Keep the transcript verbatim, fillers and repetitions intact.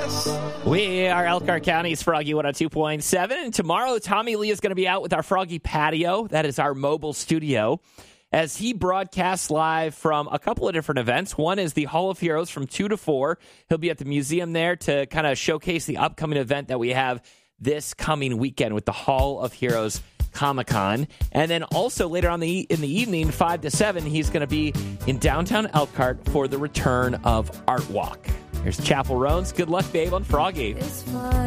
this. We are Elkhart County's Froggy one oh two point seven. And tomorrow, Tommy Lee is going to be out with our Froggy Patio. That is our mobile studio, as he broadcasts live from a couple of different events. One is the Hall of Heroes from two to four. He'll be at the museum there to kind of showcase the upcoming event that we have this coming weekend with the Hall of Heroes Comic-Con. And then also later on the in the evening, five to seven, he's going to be in downtown Elkhart for the return of Art Walk. Here's Chapel Roans. Good luck, babe, on Froggy.